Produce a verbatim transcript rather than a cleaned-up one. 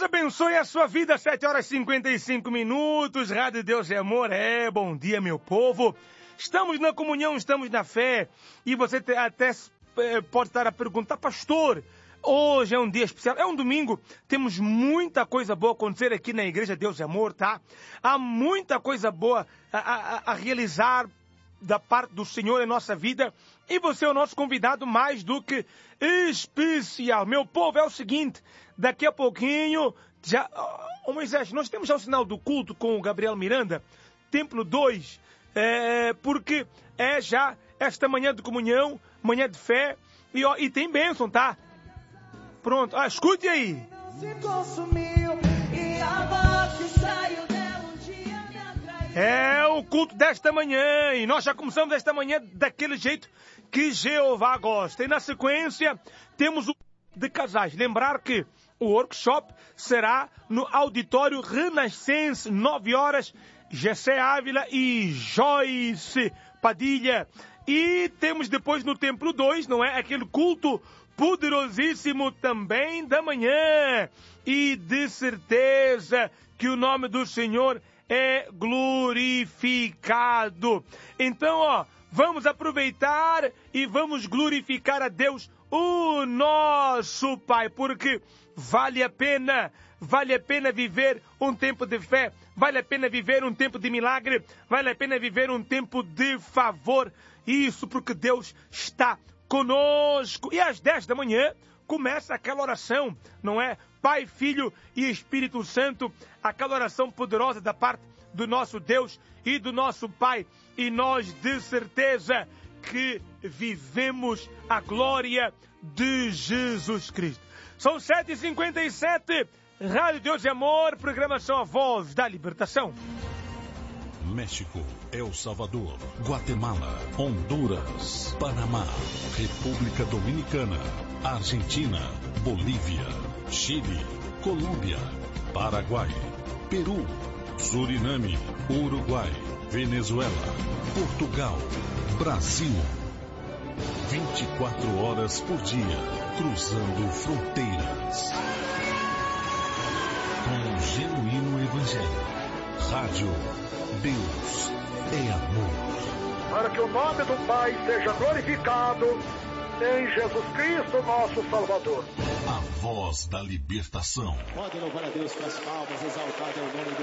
abençoe a sua vida, sete horas e cinquenta e cinco minutos, Rádio Deus é Amor, é, bom dia meu povo. Estamos na comunhão, estamos na fé, e você até pode estar a perguntar, pastor, hoje é um dia especial, é um domingo, temos muita coisa boa a acontecer aqui na Igreja Deus é Amor, tá? Há muita coisa boa a, a, a realizar da parte do Senhor em nossa vida, e você é o nosso convidado mais do que especial. Meu povo, é o seguinte, daqui a pouquinho, já, oh, Moisés, nós temos já o sinal do culto com o Gabriel Miranda, Templo dois, é, porque é já esta manhã de comunhão, manhã de fé, e, ó, e tem bênção, tá? Pronto, ah, escute aí. Se consumiu, e a voz que saiu dela um dia me atraiu. É o culto desta manhã, e nós já começamos esta manhã daquele jeito que Jeová gosta. E na sequência, temos o de casais. Lembrar que o workshop será no Auditório Renascense, nove horas, Gessé Ávila e Joyce Padilha. E temos depois no Templo dois, não é? Aquele culto poderosíssimo também da manhã. E de certeza que o nome do Senhor é glorificado. Então, ó, vamos aproveitar e vamos glorificar a Deus, o nosso Pai, porque vale a pena, vale a pena viver um tempo de fé, vale a pena viver um tempo de milagre, vale a pena viver um tempo de favor. Isso porque Deus está conosco. E às dez da manhã começa aquela oração, não é? Pai, Filho e Espírito Santo, aquela oração poderosa da parte do nosso Deus e do nosso Pai. E nós de certeza que vivemos a glória de Jesus Cristo. São sete e cinquenta e sete, Rádio Deus é Amor, programação A Voz da Libertação. México, El Salvador, Guatemala, Honduras, Panamá, República Dominicana, Argentina, Bolívia, Chile, Colômbia, Paraguai, Peru, Suriname, Uruguai, Venezuela, Portugal, Brasil. vinte e quatro horas por dia, cruzando fronteiras. Com o genuíno evangelho. Rádio Deus é Amor. Para que o nome do Pai seja glorificado em Jesus Cristo, nosso Salvador. A voz da libertação. Pode louvar a Deus com as palmas, exaltado é o nome do